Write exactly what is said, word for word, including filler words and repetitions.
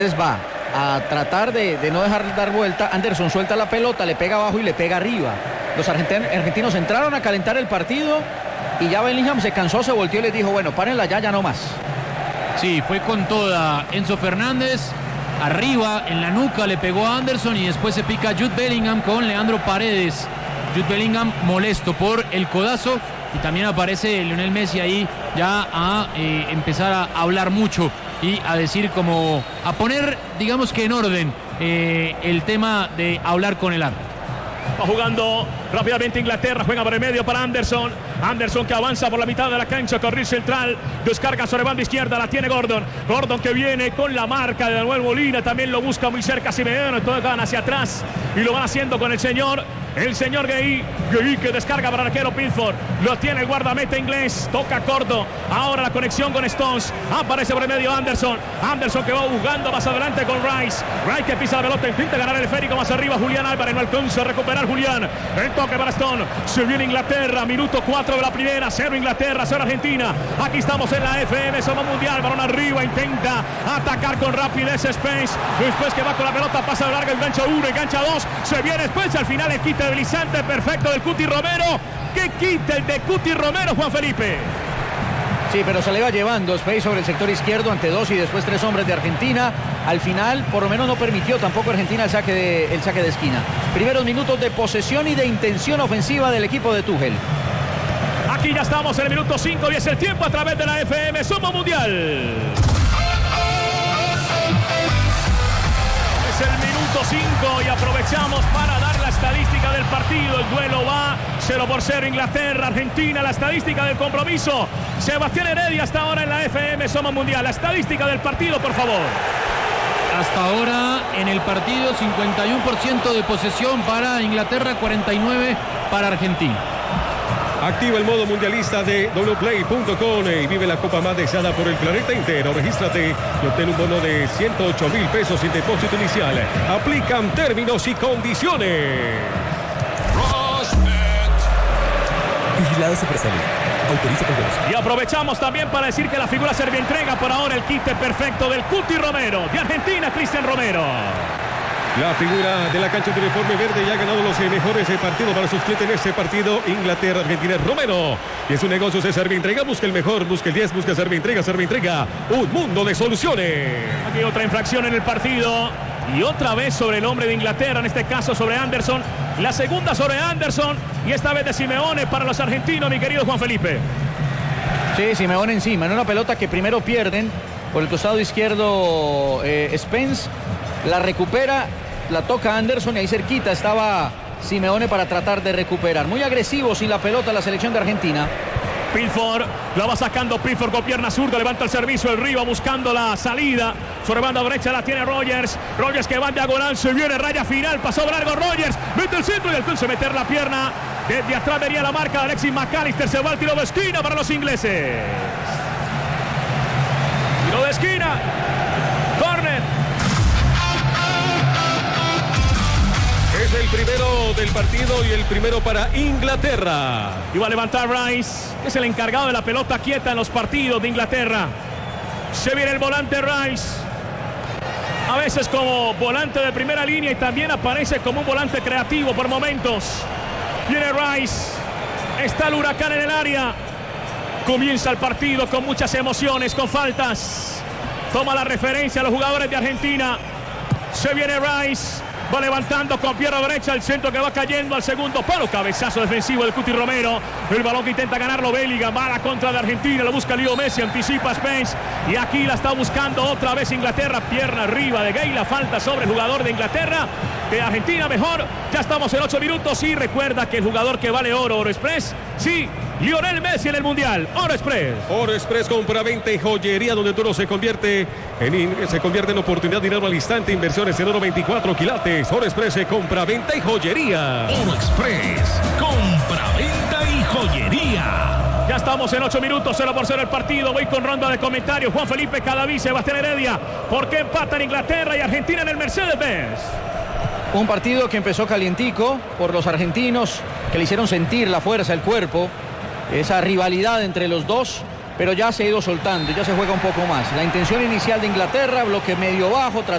va a tratar de, de no dejar dar vuelta. Anderson suelta la pelota, le pega abajo y le pega arriba. Los argentinos, argentinos entraron a calentar el partido y ya Bellingham se cansó, se volteó y les dijo, bueno, párenla ya, ya no más. Sí, fue con toda Enzo Fernández. Arriba, en la nuca, le pegó a Anderson y después se pica Jude Bellingham con Leandro Paredes. Jude Bellingham molesto por el codazo y también aparece Lionel Messi ahí ya a eh, empezar a hablar mucho y a decir como, a poner, digamos que en orden eh, el tema de hablar con el árbitro. Va jugando rápidamente Inglaterra, juega por el medio para Anderson. Anderson que avanza por la mitad de la cancha, carril central, descarga sobre banda izquierda, la tiene Gordon. Gordon que viene con la marca de Manuel Molina, también lo busca muy cerca Simeone, todos van hacia atrás y lo van haciendo con el señor, el señor Gay, Gay que descarga para el arquero Pickford, lo tiene el guardameta inglés, toca corto, ahora la conexión con Stones, aparece por el medio Anderson, Anderson que va jugando más adelante con Rice, Rice que pisa la pelota, intenta ganar el esférico más arriba, Julián Álvarez, no alcanza a recuperar Julián, el toque para Stone, se viene Inglaterra, minuto cuatro de la primera, cero Inglaterra, cero Argentina, aquí estamos en la F M, somos mundial, balón arriba, intenta atacar con rapidez Spence, después que va con la pelota, pasa de larga, engancha uno, engancha dos, se viene Spence, al final el quite deslizante perfecto del Cuti Romero, que quita el de Cuti Romero, Juan Felipe. Sí, pero se le va llevando Spence sobre el sector izquierdo ante dos y después tres hombres de Argentina. Al final, por lo menos no permitió tampoco Argentina el saque de, el saque de esquina. Primeros minutos de posesión y de intención ofensiva del equipo de Tuchel. Aquí ya estamos en el minuto cinco y es el tiempo a través de la F M, somos mundial. Es el minuto cinco y aprovechamos para dar la estadística del partido. El duelo va cero por cero Inglaterra, Argentina, la estadística del compromiso. Sebastián Heredia hasta ahora en la F M, somos mundial. La estadística del partido, por favor. Hasta ahora en el partido cincuenta y uno por ciento de posesión para Inglaterra, cuarenta y nueve por ciento para Argentina. Activa el modo mundialista de doble play punto com y vive la copa más deseada por el planeta entero. Regístrate y obtén un bono de ciento ocho mil pesos sin depósito inicial. Aplican términos y condiciones. Vigilado Supersalud. Autoriza con voz. Y aprovechamos también para decir que la figura Servientrega por ahora el quite perfecto del Cuti Romero. De Argentina, Cristian Romero. La figura de la cancha de uniforme verde ya ha ganado los mejores partidos para sus clientes en este partido. Inglaterra, Argentina, Romero. Y es un negocio de Servientrega. Busca el mejor, busca el diez, busca Servientrega, Servientrega. Un mundo de soluciones. Aquí otra infracción en el partido. Y otra vez sobre el hombre de Inglaterra, en este caso sobre Anderson. La segunda sobre Anderson. Y esta vez de Simeone para los argentinos, mi querido Juan Felipe. Sí, Simeone encima. En una pelota que primero pierden por el costado izquierdo eh, Spence. La recupera, la toca Anderson y ahí cerquita estaba Simeone para tratar de recuperar. Muy agresivo sin la pelota la selección de Argentina. Pickford, la va sacando Pickford con pierna zurda, levanta el servicio, el Riva buscando la salida. Sobre banda derecha la tiene Rogers. Rogers que va en diagonal, se viene raya final, pasó largo Rogers, mete el centro y alcanza a meter la pierna. Desde atrás venía la marca de Alexis McAllister, se va al tiro de esquina para los ingleses. Tiro de esquina, córner. Es el primero del partido y el primero para Inglaterra. Iba a levantar Rice, es el encargado de la pelota quieta en los partidos de Inglaterra. Se viene el volante Rice. A veces como volante de primera línea y también aparece como un volante creativo por momentos. Viene Rice. Está el huracán en el área. Comienza el partido con muchas emociones, con faltas. Toma la referencia a los jugadores de Argentina. Se viene Rice. Va levantando con pierna derecha el centro que va cayendo al segundo palo. Cabezazo defensivo del Cuti Romero. El balón que intenta ganarlo Bellingham. Va a la contra de Argentina. Lo busca Leo Messi. Anticipa Spence. Y aquí la está buscando otra vez Inglaterra. Pierna arriba de Gay. La falta sobre el jugador de Inglaterra. De Argentina mejor. Ya estamos en ocho minutos. Y recuerda que el jugador que vale oro, Oro Express. Sí, Lionel Messi en el Mundial. Oro Express. Oro Express, compra-venta y joyería donde todo se convierte en, se convierte en oportunidad de dinero al instante. Inversiones en oro veinticuatro quilates. Oro Express, compra-venta y joyería. Oro Express, compra-venta y joyería. Ya estamos en ocho minutos, cero por cero el partido. Voy con ronda de comentarios. Juan Felipe Cadaví, Sebastián Heredia. ¿Por qué empatan Inglaterra y Argentina en el Mercedes-Benz? Un partido que empezó calientico por los argentinos, que le hicieron sentir la fuerza, el cuerpo, esa rivalidad entre los dos. pero ya se ha ido soltando, ya se juega un poco más. La intención inicial de Inglaterra, bloque medio bajo,